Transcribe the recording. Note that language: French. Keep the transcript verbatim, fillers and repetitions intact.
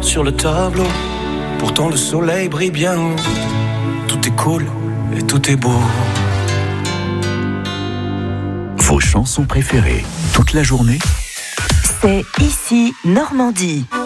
sur le tableau. Pourtant le soleil brille bien haut. Tout est cool et tout est beau. Vos chansons préférées toute la journée, c'est ici Normandie.